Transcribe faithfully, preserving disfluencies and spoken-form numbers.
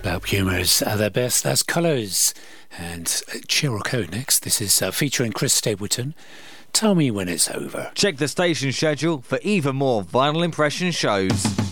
Belp Humours at their best. That's Colours and Cheryl Coe next. This is uh, featuring Chris Stapleton. Tell me when it's over. Check the station schedule for even more Vinyl Impression shows.